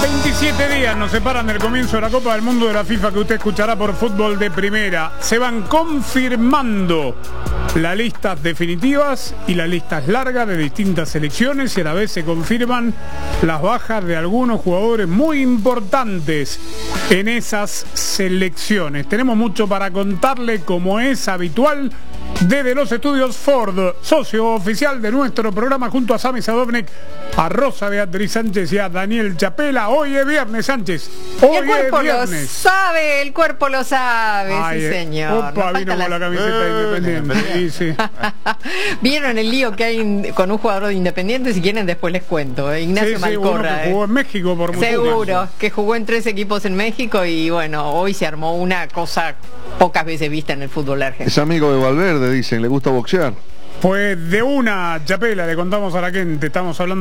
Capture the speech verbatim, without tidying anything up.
veintisiete días nos separan del comienzo de la Copa del Mundo de la FIFA, que usted escuchará por Fútbol de Primera. Se van confirmando las listas definitivas y las listas largas de distintas selecciones, y a la vez se confirman las bajas de algunos jugadores muy importantes en esas selecciones. Tenemos mucho para contarle, como es habitual, desde los estudios Ford, socio oficial de nuestro programa, junto a Sami Sadovnik, a Rosa Beatriz Sánchez y a Daniel Chapela. Hoy es viernes, Sánchez. Hoy el cuerpo es viernes. lo sabe, el cuerpo lo sabe. Ay, sí, señor. Opa, no vino con la, la camiseta eh, Independiente. Sí, sí. ¿Vieron el lío que hay con un jugador de Independiente? Si quieren después les cuento. Ignacio Sí, sí, Malcorra. uno que jugó en México por mucho Seguro, tiempo. que jugó en tres equipos en México y bueno, hoy se armó una cosa pocas veces vista en el fútbol argentino. Es amigo de Valverde, dicen, le gusta boxear. Pues de una, Chapela, le contamos a la gente, estamos hablando